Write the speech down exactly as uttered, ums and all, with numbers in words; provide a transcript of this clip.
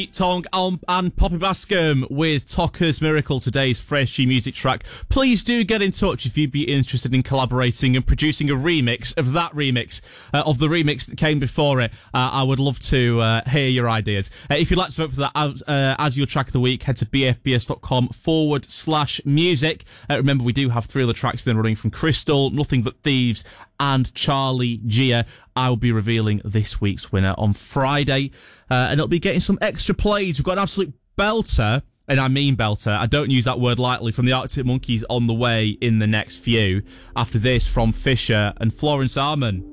Tong and Poppy Bascom with Tokker's Miracle, today's freshie music track. Please do get in touch if you'd be interested in collaborating and producing a remix of that remix, uh, of the remix that came before it. Uh, I would love to uh, hear your ideas. Uh, if you'd like to vote for that as, uh, as your track of the week, head to bfbs.com forward slash music. Uh, remember, we do have three other tracks then running from Crystal, Nothing But Thieves, and Charlie Gia. I will be revealing this week's winner on Friday, uh, and it'll be getting some extra plays. We've got an absolute belter, and I mean belter. I don't use that word lightly, from the Arctic Monkeys on the way in the next few. After this, from Fisher and Florence Arman.